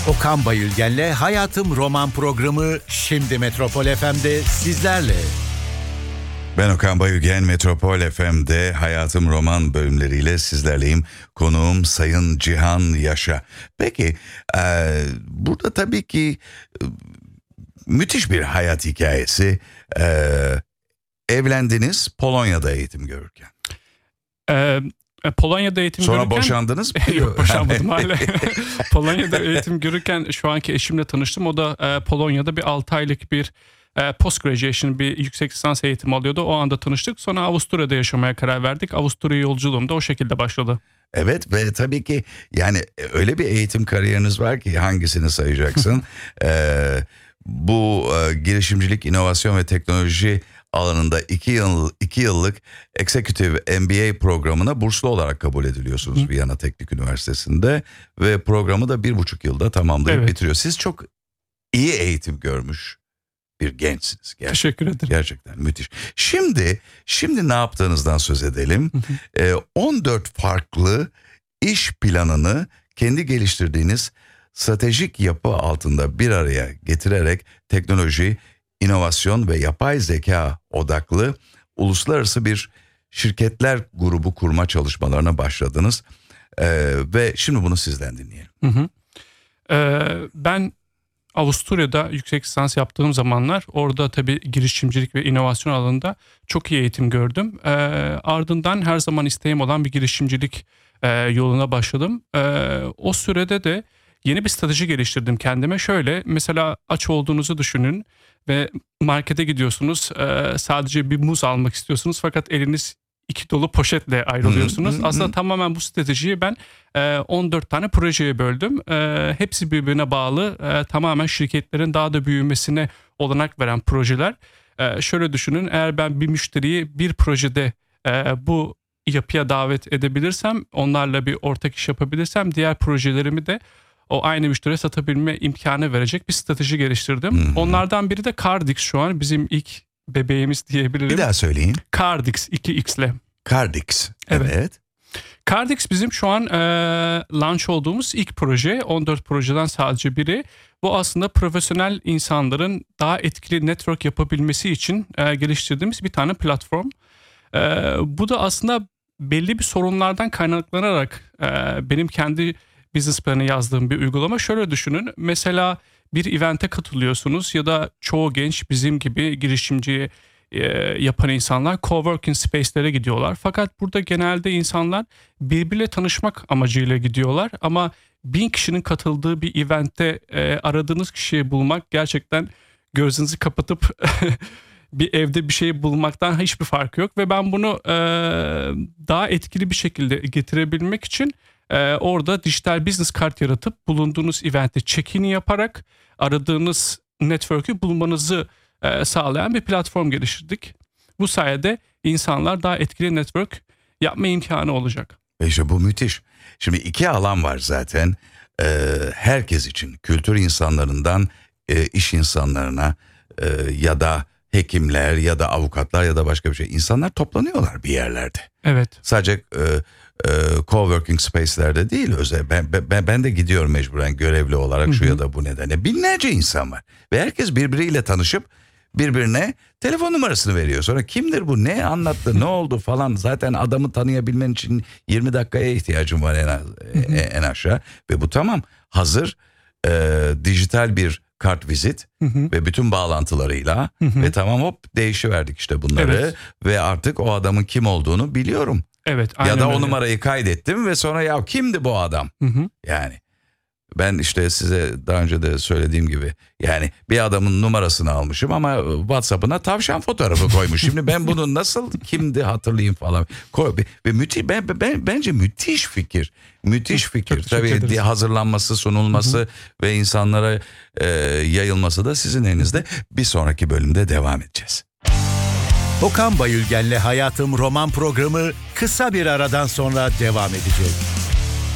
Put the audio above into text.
Okan Bayülgen'le Hayatım Roman programı şimdi Metropol FM'de sizlerle. Ben Okan Bayülgen, Metropol FM'de Hayatım Roman bölümleriyle sizlerleyim. Konuğum Sayın Cihan Yaşa. Peki burada tabii ki müthiş bir hayat hikayesi. Evlendiniz Polonya'da eğitim görürken. Polonya'da eğitim Sonra görürken... boşandınız mı? Yok, boşanmadım hala. Polonya'da eğitim görürken şu anki eşimle tanıştım. O da Polonya'da bir 6 aylık bir post graduation, bir yüksek lisans eğitimi alıyordu. O anda tanıştık. Sonra Avusturya'da yaşamaya karar verdik. Avusturya yolculuğum da o şekilde başladı. Evet ve tabii ki yani öyle bir eğitim kariyeriniz var ki hangisini sayacaksın? Bu girişimcilik, inovasyon ve teknoloji alanında 2 yıllık Executive MBA programına burslu olarak kabul ediliyorsunuz Viyana Teknik Üniversitesi'nde ve programı da 1,5 yılda tamamlayıp bitiriyor. Siz çok iyi eğitim görmüş bir gençsiniz. Teşekkür ederim. Gerçekten müthiş. Şimdi ne yaptığınızdan söz edelim. 14 farklı iş planını kendi geliştirdiğiniz stratejik yapı altında bir araya getirerek teknoloji, inovasyon ve yapay zeka odaklı uluslararası bir şirketler grubu kurma çalışmalarına başladınız. Ve şimdi bunu sizden dinleyelim. Ben Avusturya'da yüksek lisans yaptığım zamanlar orada tabii girişimcilik ve inovasyon alanında çok iyi eğitim gördüm. Ardından her zaman isteğim olan bir girişimcilik yoluna başladım. O sürede de yeni bir strateji geliştirdim kendime. Şöyle, mesela aç olduğunuzu düşünün ve markete gidiyorsunuz, sadece bir muz almak istiyorsunuz fakat eliniz 2 dolu poşetle ayrılıyorsunuz. Aslında tamamen bu stratejiyi ben 14 tane projeye böldüm. Hepsi birbirine bağlı, tamamen şirketlerin daha da büyümesine olanak veren projeler. Şöyle düşünün, eğer ben bir müşteriyi bir projede bu yapıya davet edebilirsem, onlarla bir ortak iş yapabilirsem, diğer projelerimi de o aynı müşteriye satabilme imkanı verecek bir strateji geliştirdim. Onlardan biri de Cardix, şu an bizim ilk bebeğimiz diyebilirim. Bir daha söyleyin. Cardix 2X'le. Cardix. Evet. Cardix bizim şu an launch olduğumuz ilk proje. 14 projeden sadece biri. Bu aslında profesyonel insanların daha etkili network yapabilmesi için geliştirdiğimiz bir tane platform. Bu da aslında belli bir sorunlardan kaynaklanarak benim kendi business planı yazdığım bir uygulama. Şöyle düşünün, mesela bir event'e katılıyorsunuz ya da çoğu genç bizim gibi girişimci yapan insanlar coworking space'lere gidiyorlar. Fakat burada genelde insanlar birbiriyle tanışmak amacıyla gidiyorlar ama 1000 kişinin katıldığı bir event'te aradığınız kişiyi bulmak gerçekten gözünüzü kapatıp bir evde bir şey bulmaktan hiçbir farkı yok ve ben bunu daha etkili bir şekilde getirebilmek için orada dijital business kart yaratıp bulunduğunuz event'te check-in yaparak aradığınız network'ü bulmanızı sağlayan bir platform geliştirdik. Bu sayede insanlar daha etkili network yapma imkanı olacak. İşte bu müthiş. Şimdi 2 alan var zaten. Herkes için, kültür insanlarından iş insanlarına ya da hekimler ya da avukatlar ya da başka bir şey. İnsanlar toplanıyorlar bir yerlerde. Evet. Sadece coworking space'lerde değil, ben de gidiyorum mecburen görevli olarak şu ya da bu nedenle. Binlerce insan var ve herkes birbiriyle tanışıp birbirine telefon numarasını veriyor. Sonra kimdir bu, ne anlattı, ne oldu falan. Zaten adamı tanıyabilmen için 20 dakikaya ihtiyacın var en aşağı ve bu tamam hazır dijital bir kart vizit ve bütün bağlantılarıyla ve tamam, hop değişiverdik işte bunları ve artık o adamın kim olduğunu biliyorum. Evet, ya da öyle. O numarayı kaydettim ve sonra ya kimdi bu adam? Yani ben işte size daha önce de söylediğim gibi yani bir adamın numarasını almışım ama WhatsApp'ına tavşan fotoğrafı koymuş. Şimdi ben bunu nasıl kimdi hatırlayayım falan. Ve müthiş, bence müthiş fikir. Müthiş fikir. Tabii hazırlanması, sunulması ve insanlara yayılması da sizin elinizde. Bir sonraki bölümde devam edeceğiz. Okan Bayülgen'le Hayatım Roman programı kısa bir aradan sonra devam edecek.